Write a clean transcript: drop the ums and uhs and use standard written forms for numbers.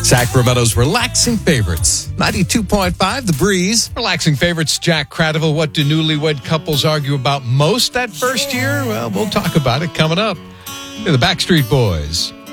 Sacramento's relaxing favorites. 92.5 The Breeze. Relaxing favorites, Jack Cradival. What do newlywed couples argue about most that first year? Well, we'll talk about it coming up. They're the Backstreet Boys.